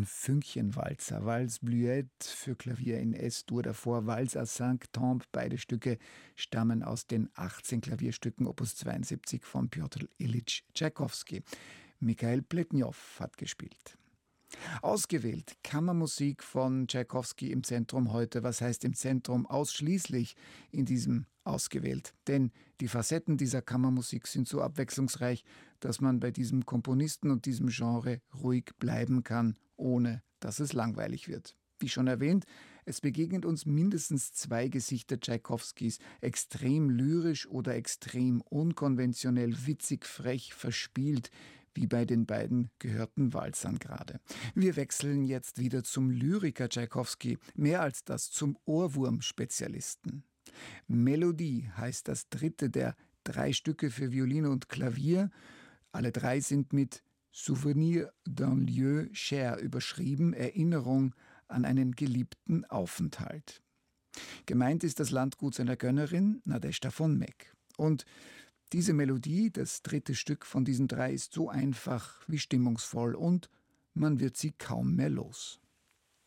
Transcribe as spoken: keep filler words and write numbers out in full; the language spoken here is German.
ein Fünkchenwalzer, Valse Bluette für Klavier in S-Dur, davor Valse à cinq temps. Beide Stücke stammen aus den achtzehn Klavierstücken Opus zweiundsiebzig von Pjotr Ilyitsch Tschaikowski. Michail Pletnjow hat gespielt. Ausgewählt Kammermusik von Tschaikowski im Zentrum heute. Was heißt im Zentrum? Ausschließlich in diesem ausgewählt. Denn die Facetten dieser Kammermusik sind so abwechslungsreich, dass man bei diesem Komponisten und diesem Genre ruhig bleiben kann, ohne dass es langweilig wird. Wie schon erwähnt, es begegnet uns mindestens zwei Gesichter Tschaikowskis, extrem lyrisch oder extrem unkonventionell, witzig, frech, verspielt, wie bei den beiden gehörten Walzern gerade. Wir wechseln jetzt wieder zum Lyriker Tschaikowski, mehr als das zum Ohrwurm-Spezialisten. Melodie heißt das dritte der drei Stücke für Violine und Klavier. Alle drei sind mit Souvenir d'un lieu cher überschrieben, Erinnerung an einen geliebten Aufenthalt. Gemeint ist das Landgut seiner Gönnerin, Nadezhda von Meck. Und diese Melodie, das dritte Stück von diesen drei, ist so einfach wie stimmungsvoll und man wird sie kaum mehr los.